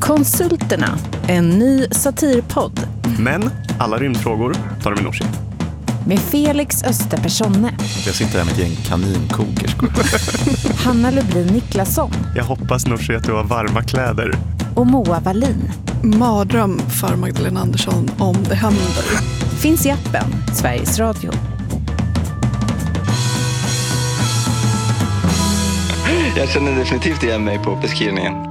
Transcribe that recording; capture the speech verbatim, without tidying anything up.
Konsulterna, en ny satirpodd. Men alla rymdfrågor tar de med Nooshi. Med Felix Österpersonne. Jag sitter här med ett gäng kaninkokerskor. Hanna Lublin Niklasson. Jag hoppas Nooshi att du har varma kläder. Och Moa Wallin. Mardröm för Magdalena Andersson om det händer. Finns i appen Sveriges Radio. Jag känner definitivt igen mig på beskrivningen.